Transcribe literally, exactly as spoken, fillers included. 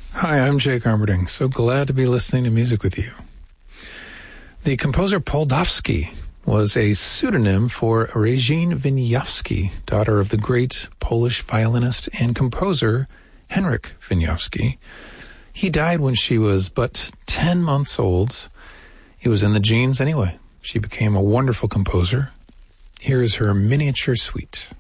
Hi, I'm Jake Armerding. So glad to be listening to music with you. The composer Poldavsky was a pseudonym for Regine Wieniawski, daughter of the great Polish violinist and composer Henryk Wieniawski. He died when she was but ten months old. It was in the genes anyway. She became a wonderful composer. Here is her miniature suite.